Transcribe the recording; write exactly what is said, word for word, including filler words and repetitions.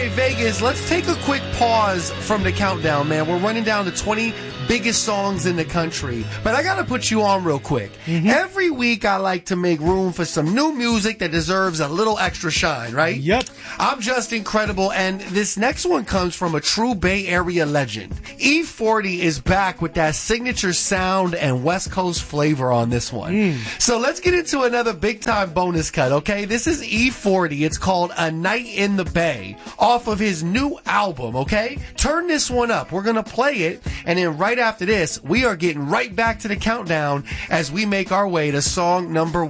right, Vegas, let's take a quick pause from the countdown, man. We're running down to twenty biggest songs in the country. But I got to put you on real quick. Mm-hmm. Every week I like to make room for some new music that deserves a little extra shine, right? Yep. I'm just incredible, and this next one comes from a true Bay Area legend. E forty is back with that signature sound and West Coast flavor on this one. Mm. So let's get into another big-time bonus cut, okay? This is E forty. It's called A Night in the Bay, off of his new album, okay? Turn this one up. We're going to play it, and then right after this, we are getting right back to the countdown as we make our way to song number